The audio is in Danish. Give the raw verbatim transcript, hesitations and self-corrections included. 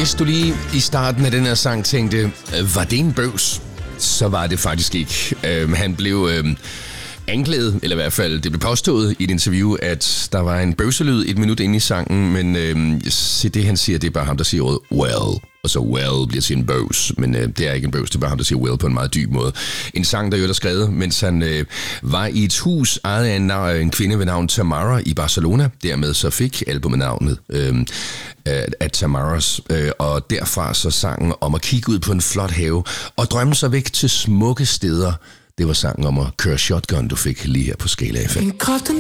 hvis du lige i starten af den her sang tænkte, var det en bøvs? Så var det faktisk ikke. Øh, han blev øh, anklaget, eller i hvert fald det blev påstået i et interview, at der var en bøvselyd et minut inde i sangen, men øh, se, det han siger, det er bare ham, der siger ordet well. Og så well bliver til en bøvs, men øh, det er ikke en bøvs, det er bare ham, der siger well på en meget dyb måde. En sang, der jo er skrevet, mens han øh, var i et hus ejet af en, en kvinde ved navn Tamara i Barcelona. Dermed så fik albumet navnet øh, af Tamaras, øh, og derfra så sangen om at kigge ud på en flot have og drømme sig væk til smukke steder. Det var sangen om at køre shotgun, du fik lige her på Skala F M. En kraften